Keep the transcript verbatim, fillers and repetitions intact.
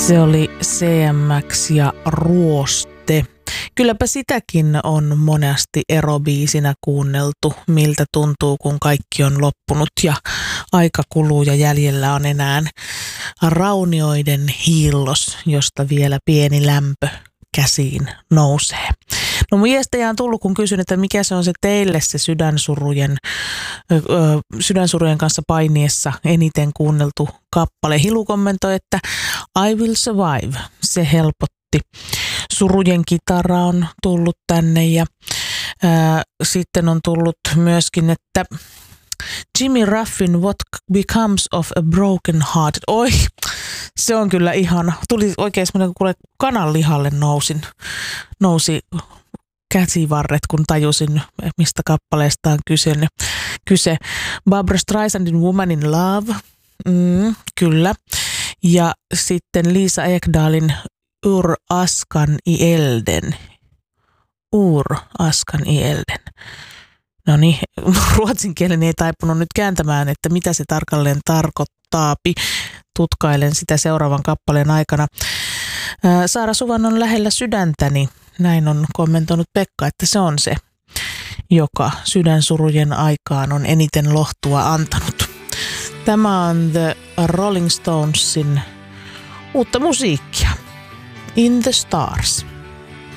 Se oli C M X ja Ruoste. Kylläpä sitäkin on monesti erobiisinä kuunneltu, miltä tuntuu, kun kaikki on loppunut ja aika kuluu ja jäljellä on enää raunioiden hiillos, josta vielä pieni lämpö käsiin nousee. No mun viestejä on tullut, kun kysyn, että mikä se on se teille se sydänsurujen, ö, sydänsurujen kanssa painiessa eniten kuunneltu kappale. Hilu kommentoi, että I Will Survive, se helpotti. Surujen kitara on tullut tänne ja ää, sitten on tullut myöskin, että Jimmy Ruffin What Becomes of a Broken Heart. Oi, se on kyllä ihana. Tuli oikein semmoinen, kun kananlihalle nousin, nousi käsivarret, kun tajusin, mistä kappaleesta on kyse. kyse. Barbra Streisandin Woman in Love, mm, kyllä. Ja sitten Lisa Ekdahlin Ur Askan i elden. Ur Askan i elden. No niin, ruotsin kielen ei taipunut nyt kääntämään, että mitä se tarkalleen tarkoittaapi. Tutkailen sitä seuraavan kappaleen aikana. Saara Suvan on lähellä sydäntäni. Näin on kommentoinut Pekka, että se on se, joka sydänsurujen aikaan on eniten lohtua antanut. Tämä on The Rolling Stonesin uutta musiikkia. In the Stars.